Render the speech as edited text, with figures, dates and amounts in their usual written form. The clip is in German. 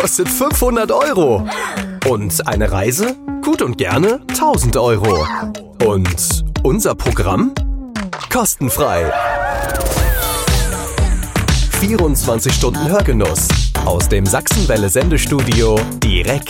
kostet 500 Euro. Und eine Reise? Gut und gerne 1000 Euro. Und unser Programm? Kostenfrei. 24 Stunden Hörgenuss. Aus dem Sachsenwelle Sendestudio direkt